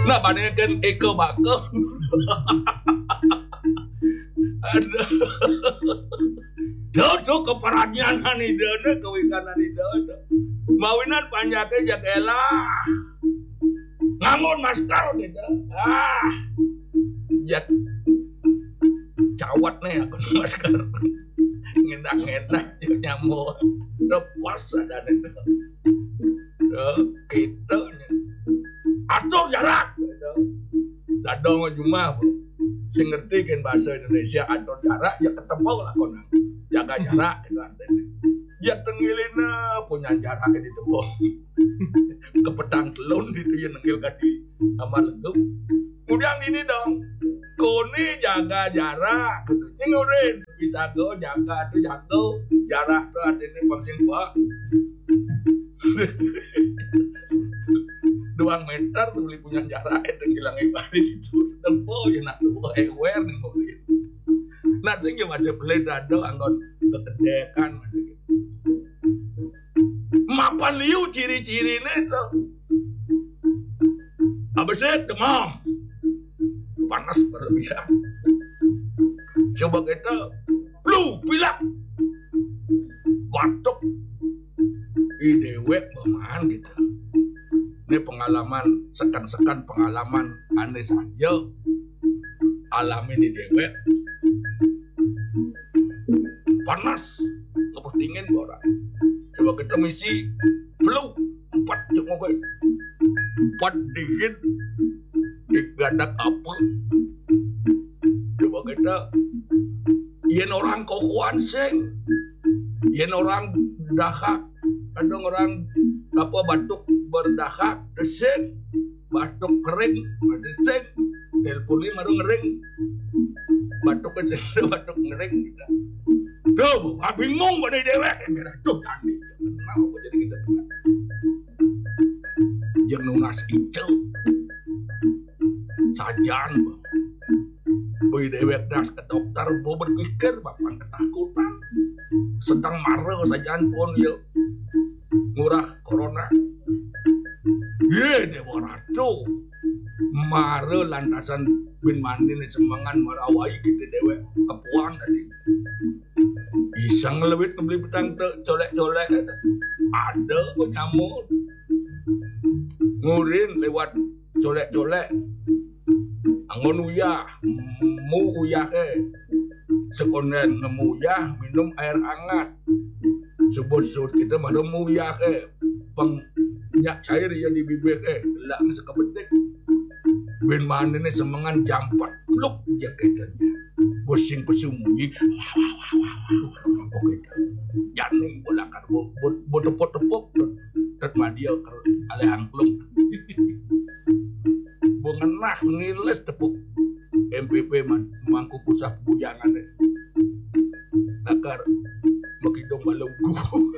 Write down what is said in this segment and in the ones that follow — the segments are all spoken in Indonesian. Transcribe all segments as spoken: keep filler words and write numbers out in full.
Nah bandingkan Eko Bako. Aduh. Dodo keperanyanan idana kewikanan idana. Mawinan panjake jakelah. Ngangun masker gitu. Ah. Jak cawat nih aku masker. Ngendak-ngendak nyamuk. Lepas ada itu. Gitu. Atur jarak gitu. Dadong cuma sing ngerti kan bahasa Indonesia atur jarak ya ketemu lah konang. Jaga jarak gitu artinya. Ya tengilina punya jarak di tembok. Ke pedang telun itu ya nenggil kadi sama legep. Kemudian ini dong. Kuni jaga jarak gitu. Ngurin bisa go jaga tuh jaga jarak tuh artinya vaksin gua. Dua meter tuh beli punya jarak itu hilang ibadi situ. Tempo ya nak tuh aware nih mobil. Nah tinggi macam beli dado anggot kekedekan macam gitu. Mapan liu ciri-ciri itu. Abis demam, panas berlebihan. Coba kita flu pilek, batuk, idewek bagaimana gitu. Ini pengalaman sekan-sekan pengalaman aneh saja alami di dewek. Panas, ngepus dingin orang. Coba kita misi flu empat cuma gue empat dingin digadak apa? Coba kita yen orang kokoan seng, yen orang dahak, ada orang apa batuk berdahak, desek, batuk kering, desek, teleponi maru ngering, batuk kecil, batuk ngering kita. Duh, bingung pada dewek, kira tuh tadi, kenapa jadi kita tengah? Yang nunas itu, sajan bang. Boy dewek das ke dokter, bo berpikir bapak ketakutan, sedang marah sajan pun ya, murah corona. Ye dewa ratu, marah lantasan bin mandi nih semangan marawai kita dewek kepuan tadi. Bisa ngelebit ngebeli petang colek-colek ada penyamut ngurin lewat colek-colek angon uyah mu uyah eh sekonden ngemuyah minum air hangat sebut-sebut kita mana mu uyah eh penyak cair yang di bibir eh gelak sekebetik bin mana ini semangan jampat pluk jaketnya bosing pesumunyi oke jani bolakar bo tepuk-tepuk tet madia ale angklung bo ngenah ngiles tepuk M P P mangku pusat bujangan deh nakar makidong balungku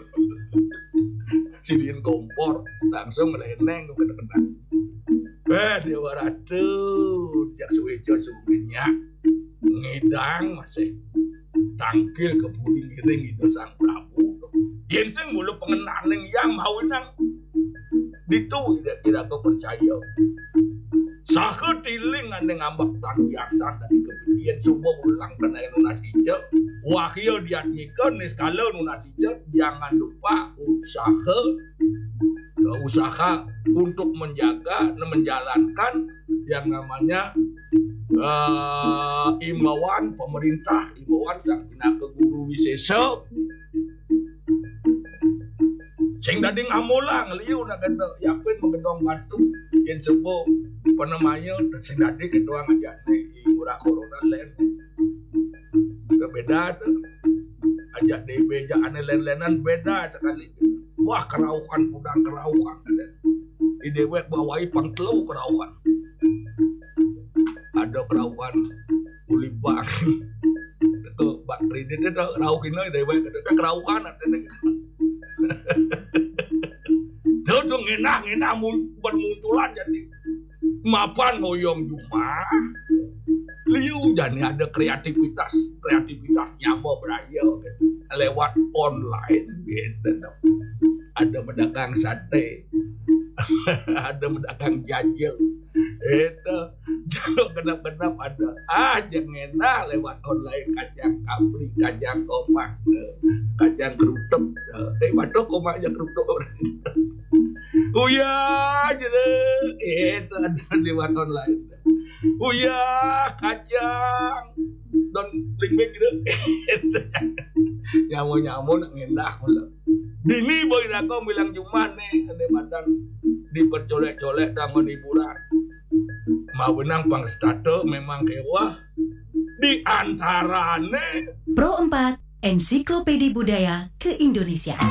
siliin kompor langsung meleneng ke depan eh dia waratu jak suwejo suwinya ngidang masih tangkil ke budi ngiring itu sang Prabu yen sing mulu pengenaning yang mau nang ditu tidak tidak kau percaya sahe tiling ande ngambak tan biasa dari kemudian coba ulang karena nunas hijau wahyo diadmikan nih kalau nunas hijau jangan lupa usaha usaha untuk menjaga dan menjalankan yang namanya uh, imbauan pemerintah, imbauan sang pinaka guru wisesa sing dadi ngamulang liu nak kata yapin menggedong batu yang sebo penamanya sing dadi ketua ngajak nih murah corona lain beda tuh ajak D B ajak aneh lain-lainan beda sekali wah keraukan pudang keraukan di dewek bawai pangtelu keraukan ada keraukan ulibang ke bak kredit itu raukin aja dewek ke keraukan artinya itu ngenah-ngenah bermunculan jadi mapan ngoyong cuma liu jadi ada kreativitas kreativitas nyamuk beraya gitu. Lewat online gitu ada pedagang sate ada pedagang jajel Itu kalau genap-genap ada aja ngena lewat online kacang kapri, kacang komak, kacang kerutuk. Eh, waduh komaknya kerutuk. Uya gitu. Itu ada lewat online. Uya kacang don link gitu. Nyamu-nyamu nak ngendah mula. Dini boy aku bilang cuma nih ane madan dipercolek-colek tangan hiburan. Mau benang pang stato memang kewah di antarane Pro empat Ensiklopedia Budaya Keindonesiaan.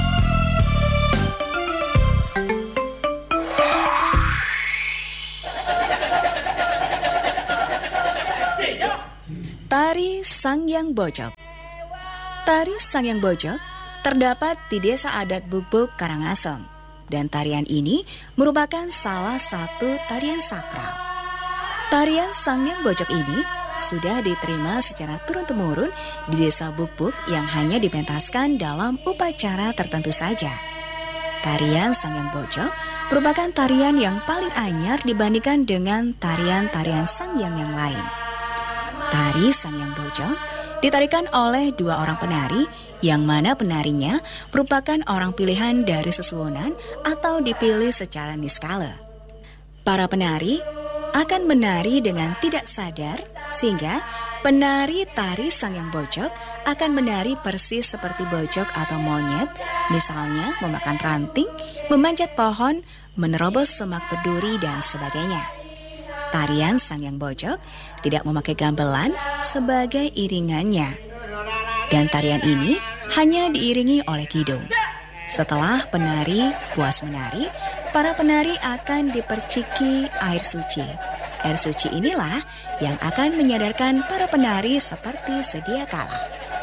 Tari Sangyang Bojok. Tari Sangyang Bojok terdapat di desa adat Bubuk, Karangasem, dan tarian ini merupakan salah satu tarian sakral. Tarian Sangyang Bojok ini sudah diterima secara turun-temurun di desa Bubuk yang hanya dipentaskan dalam upacara tertentu saja. Tarian Sangyang Bojok merupakan tarian yang paling anyar dibandingkan dengan tarian-tarian Sangyang yang lain. Tari Sangyang Bojok ditarikan oleh dua orang penari yang mana penarinya merupakan orang pilihan dari sesuonan atau dipilih secara niskala. Para penari akan menari dengan tidak sadar sehingga penari tari Sangyang Bojok akan menari persis seperti bojok atau monyet, misalnya memakan ranting, memanjat pohon, menerobos semak berduri dan sebagainya. Tarian Sangyang Bojok tidak memakai gamelan sebagai iringannya. Dan tarian ini hanya diiringi oleh kidung. Setelah penari puas menari, para penari akan diperciki air suci. Air suci inilah yang akan menyadarkan para penari seperti sedia kala.